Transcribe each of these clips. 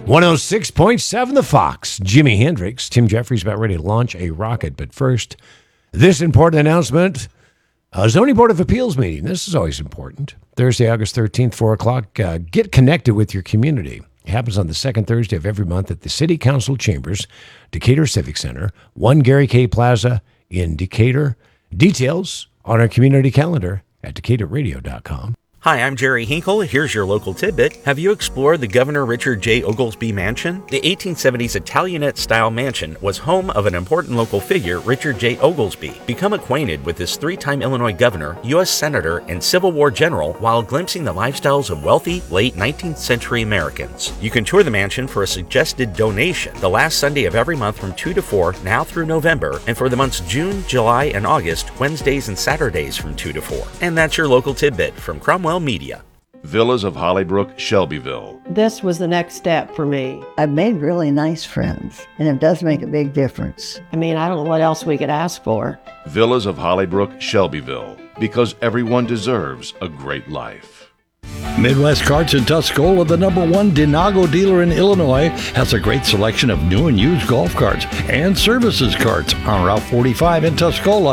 106.7 The Fox. Jimi Hendrix. Tim Jeffries about ready to launch a rocket. But first, this important announcement. Zoning Board of Appeals meeting. This is always important. Thursday, August 13th, 4 o'clock. Get connected with your community. It happens on the second Thursday of every month at the City Council Chambers, Decatur Civic Center, 1 Gary K. Plaza in Decatur. Details on our community calendar at DecaturRadio.com. Hi, I'm Jerry Hinkle. Here's your local tidbit. Have you explored the Governor Richard J. Oglesby Mansion? The 1870s Italianate-style mansion was home of an important local figure, Richard J. Oglesby. Become acquainted with this three-time Illinois governor, U.S. Senator, and Civil War general while glimpsing the lifestyles of wealthy, late 19th century Americans. You can tour the mansion for a suggested donation the last Sunday of every month from 2 to 4, now through November, and for the months June, July, and August, Wednesdays and Saturdays from 2 to 4. And that's your local tidbit from Cromwell Media. Villas of Hollybrook, Shelbyville. This was the next step for me. I've made really nice friends, and it does make a big difference. I mean, I don't know what else we could ask for. Villas of Hollybrook, Shelbyville. Because everyone deserves a great life. Midwest Carts in Tuscola, the #1 Denago dealer in Illinois, has a great selection of new and used golf carts and services carts on Route 45 in Tuscola,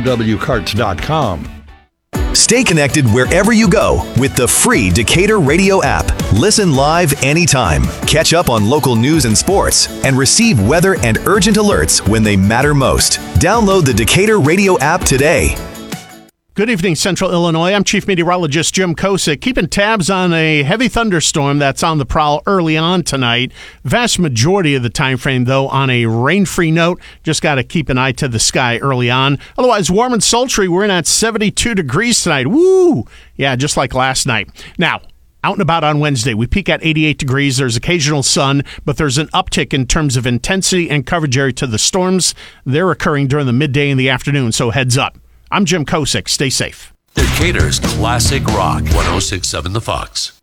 MWCarts.com. Stay connected wherever you go with the free Decatur Radio app. Listen live anytime. Catch up on local news and sports, and receive weather and urgent alerts when they matter most. Download the Decatur Radio app today. Good evening, Central Illinois. I'm Chief Meteorologist Jim Kosick, keeping tabs on a heavy thunderstorm that's on the prowl early on tonight. Vast majority of the time frame, though, on a rain-free note. Just got to keep an eye to the sky early on. Otherwise, warm and sultry. We're in at 72 degrees tonight. Woo! Yeah, just like last night. Now, out and about on Wednesday, we peak at 88 degrees. There's occasional sun, but there's an uptick in terms of intensity and coverage area to the storms. They're occurring during the midday and the afternoon, so heads up. I'm Jim Kosick. Stay safe. Decatur's Classic Rock, 106.7 The Fox.